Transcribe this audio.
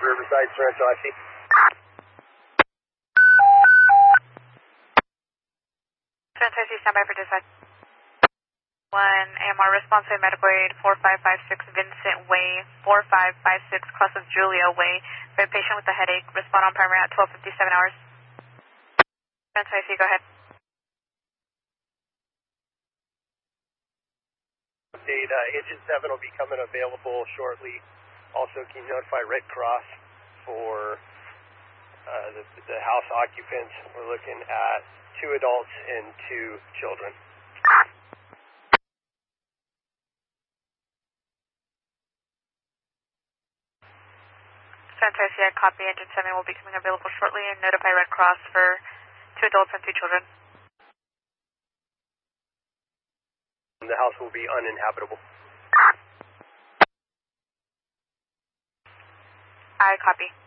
Riverside, Sorrento, I see. Sorrento, I see, standby for dispatch. 1 AMR response to medical aid 4556 Vincent Way, 4556 Cross of Julia Way. For a patient with a headache, respond on primary at 12:57 hours. Sorrento, I see, go ahead. Update, Agent 7 will be coming available shortly. Also, can you notify Red Cross for the house occupants? We're looking at 2 adults and 2 children. Sorrento, I see, I copy. Engine 7 will be coming available shortly, and notify Red Cross for 2 adults and 2 children. The house will be uninhabitable. I copy.